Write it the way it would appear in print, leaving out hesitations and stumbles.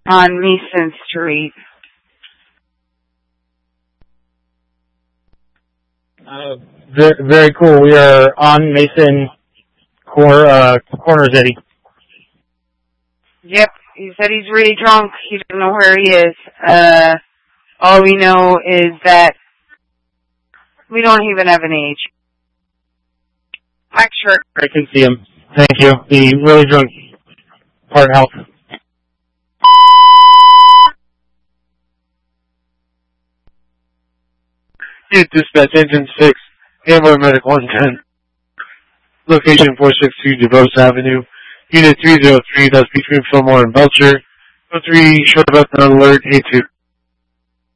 on Mason Street. Very, very cool. We are on Mason Corners, Eddie. Yep, he said he's really drunk. He doesn't know where he is. All we know is that we don't even have an age. Black shirt. I can see him. Thank you. The really drunk part helps. Unit Dispatch, Engine 6, Amber Medic 110. Location 462 DeVos Avenue. Unit 303, that's between Fillmore and Belcher. 03, short about an alert, A2.